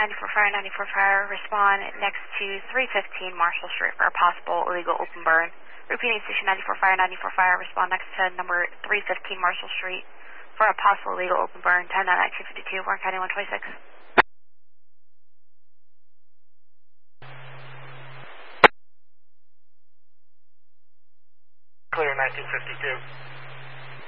94 Fire, 94 Fire, respond next to 315 Marshall Street for a possible illegal open burn. Repeating, Station 94 Fire, 94 Fire, respond next to number 315 Marshall Street for a possible illegal open burn, 10 at 252, Warren County 126. Clear 1952.